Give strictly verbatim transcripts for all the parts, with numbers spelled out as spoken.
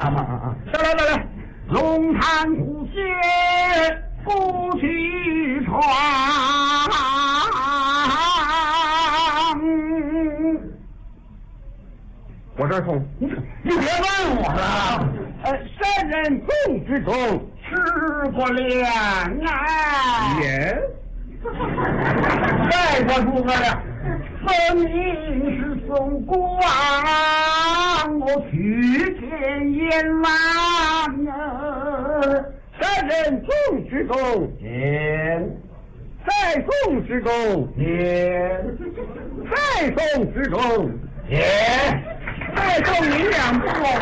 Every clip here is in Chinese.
啊啊啊！来来来来，龙潭虎穴夫妻床。我这儿痛，你别问我了。呃，山人众之中吃过两岸。也。再说诸葛亮，分明是宋国王，我去见阎王啊！山人众之中言，在宋之中言，在宋之中言。再送你两步，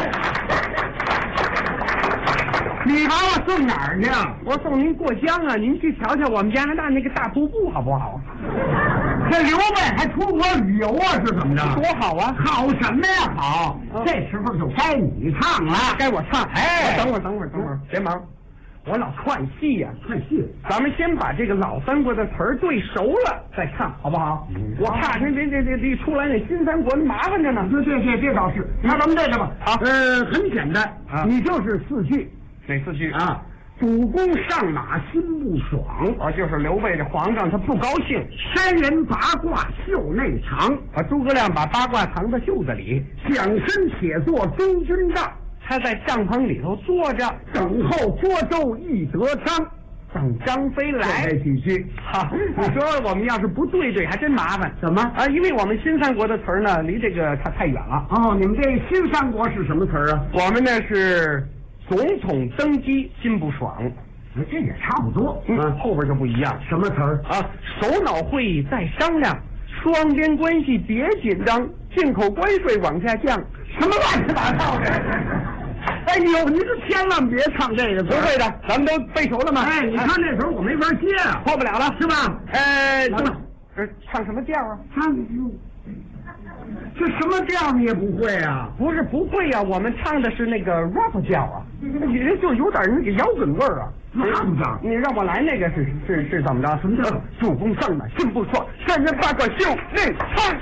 你把我送哪儿去？ 我送您过江啊！您去瞧瞧我们加拿大那个大瀑布好不好？ 这刘备还出国旅游啊？是怎么着？ 多好啊！ 好什么呀？好，嗯、这时候就该你唱了， 该我唱。 哎， 等会儿，等会儿，等会儿，别忙。我老串戏呀、 啊，串戏。 咱们先把这个老三国的词儿对熟了再唱，好不好？嗯、我怕这这这这这出来那新三国麻烦着呢。 这这这这倒是。那咱们这个吧，好，呃，很简单啊，你就是四句。 哪四句啊？主公上马心不爽啊，就是刘备这皇上他不高兴， 山人八卦袖内藏啊，诸葛亮把八卦藏在袖子里， 蒋身且坐中军帐。 他在帐篷里头坐着， 等候涿州易得章， 等张飞来。 这几句， 好，你说我们要是不对对，还真麻烦。 怎么啊？因为我们新三国的词儿呢，离这个它太远了。 哦，你们这新三国是什么词儿啊？ 我们呢是总统登基心不爽， 这也差不多。 嗯，后边就不一样。 什么词儿啊？首脑会议再商量，双边关系别紧张，进口关税往下降。 什么乱七八糟的！哎呦，你可千万别唱这个， 不会的，咱们都背熟了吗？ 哎，你看这时候我没法接啊， 过不了了， 是吧？ 呃，行了，这唱什么调啊？ 唱这什么调你也不会啊？ 不是不会啊，我们唱的是那个 rap 调啊，也就有点那个摇滚味儿啊。 rap 调， 你让我来那个是是是怎么着？ 什么叫主公上马心不爽，山人八卦袖内藏。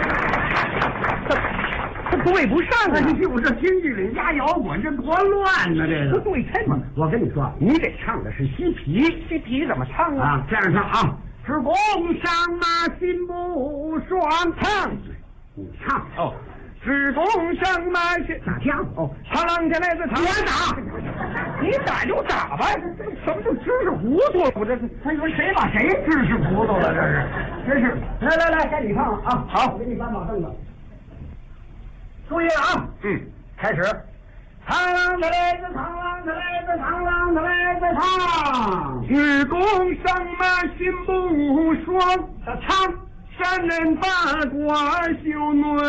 他对不上啊！ 你听我这京剧里压摇滚，这多乱呢！这个不对称嘛！ 我跟你说，你得唱的是西皮， 西皮怎么唱啊？ 啊，这样唱啊！主公上马心不爽，唱，你唱哦。主公上马心打架哦，他浪下来的他别打， 你打就打吧，什么就知识糊涂？我这他说谁把谁知识糊涂了？这是，真是！来来来，该你唱了啊！好，我给你搬把凳子。注意了啊！ 嗯， 开始。螳螂的来自螳螂的来自螳螂的来自唱， 主公上马心不爽， 唱山人八卦袖内。